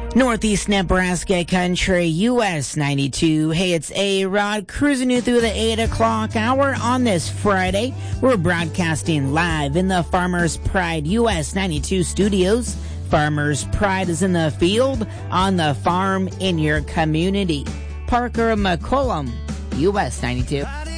Northeast Nebraska country, US 92. Hey, it's A-Rod cruising you through the 8 o'clock hour on this Friday. We're broadcasting live in the Farmers Pride US 92 studios. Farmers Pride is in the field, on the farm, in your community. Parker McCollum, US 92.